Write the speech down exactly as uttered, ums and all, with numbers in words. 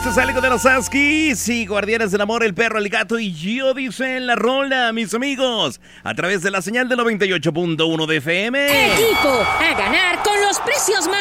Esto es algo de los Huskies. Sí, Guardianes del Amor, el perro, el gato y yo, dice en la rola, mis amigos. A través de la señal de noventa y ocho punto uno de F M. Equipo a ganar con los precios más